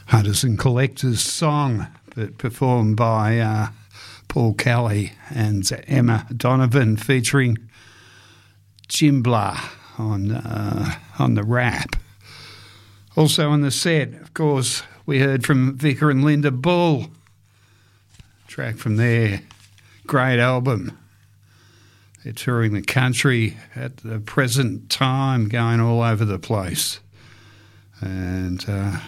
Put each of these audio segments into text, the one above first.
Hunters and Collectors song, but performed by Paul Kelly and Emma Donovan, featuring Jimbla on the rap. Also on the set, of course, we heard from Vicar and Linda Bull, track from their great album. They're touring the country at the present time, going all over the place. And a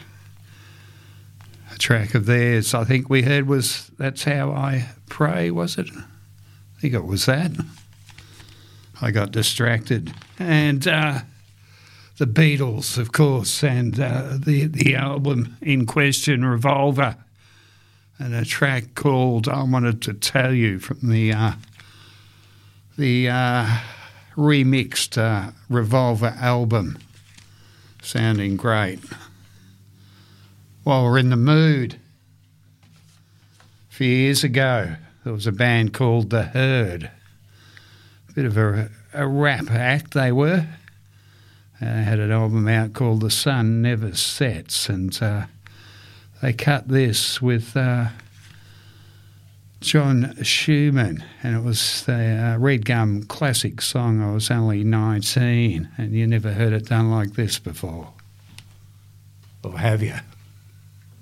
track of theirs I think we heard was That's How I Pray, was it? I think it was that. I got distracted. And the Beatles, of course, and the album in question, Revolver, and a track called I Wanted to Tell You from the remixed Revolver album, sounding great. While we're in the mood, a few years ago there was a band called The Herd, a bit of a rap act they were. Had an album out called The Sun Never Sets, and they cut this with John Schumann, and it was the Red Gum classic song, I Was Only 19, and you never heard it done like this before. Or have you?